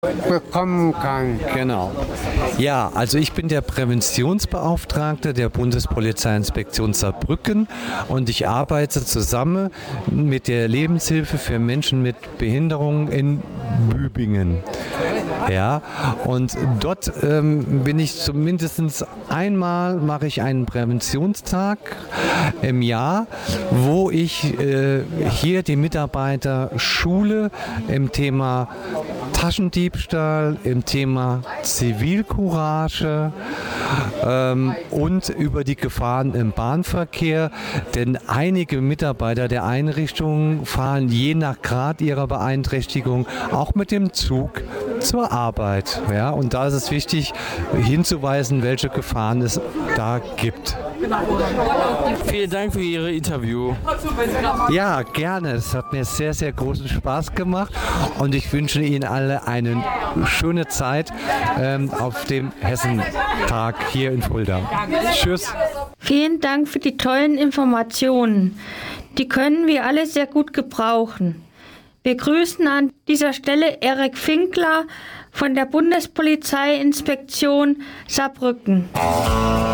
bekommen kann. Genau. Ja, also ich bin der Präventionsbeauftragte der Bundespolizeiinspektion Saarbrücken und ich arbeite zusammen mit der Lebenshilfe für Menschen mit Behinderung in Bübingen. Ja, und dort bin ich zumindest einmal, mache ich einen Präventionstag im Jahr, wo ich hier die Mitarbeiter schule im Thema Taschendiebstahl, im Thema Zivilcourage und über die Gefahren im Bahnverkehr. Denn einige Mitarbeiter der Einrichtungen fahren je nach Grad ihrer Beeinträchtigung auch mit dem Zug zur Arbeit. Ja? Und da ist es wichtig, hinzuweisen, welche Gefahren es da gibt. Vielen Dank für Ihr Interview. Ja, gerne. Es hat mir sehr, sehr großen Spaß gemacht und ich wünsche Ihnen alle eine schöne Zeit auf dem Hessentag hier in Fulda. Tschüss. Vielen Dank für die tollen Informationen. Die können wir alle sehr gut gebrauchen. Wir grüßen an dieser Stelle Erik Finkler von der Bundespolizeiinspektion Saarbrücken.